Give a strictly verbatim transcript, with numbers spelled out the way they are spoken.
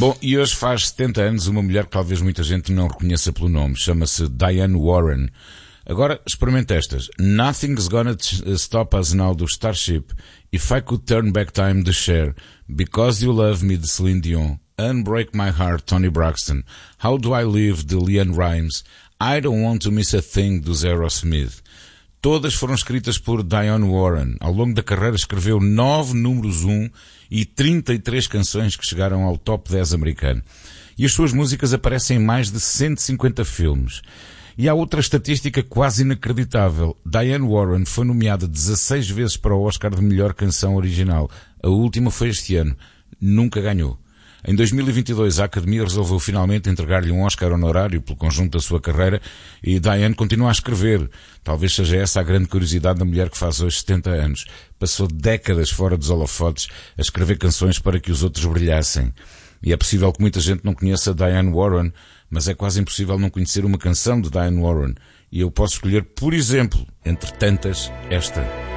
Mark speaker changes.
Speaker 1: Bom, e hoje faz setenta anos uma mulher que talvez muita gente não reconheça pelo nome. Chama-se Diane Warren. Agora, experimenta estas. Nothing's Gonna Stop Us Now do Starship, If I Could Turn Back Time de Cher, Because You Love Me de Celine Dion, Unbreak My Heart, Toni Braxton, How Do I Live de Leanne Rimes, I Don't Want to Miss a Thing do Aerosmith. Todas foram escritas por Diane Warren. Ao longo da carreira escreveu nove números um e trinta e três canções que chegaram ao top dez americano. E as suas músicas aparecem em mais de cento e cinquenta filmes. E há outra estatística quase inacreditável. Diane Warren foi nomeada dezasseis vezes para o Oscar de melhor canção original. A última foi este ano. Nunca ganhou. Em dois mil e vinte e dois, a Academia resolveu finalmente entregar-lhe um Oscar honorário pelo conjunto da sua carreira e Diane continua a escrever. Talvez seja essa a grande curiosidade da mulher que faz hoje setenta anos. Passou décadas fora dos holofotes a escrever canções para que os outros brilhassem. E é possível que muita gente não conheça Diane Warren, mas é quase impossível não conhecer uma canção de Diane Warren. E eu posso escolher, por exemplo, entre tantas, esta.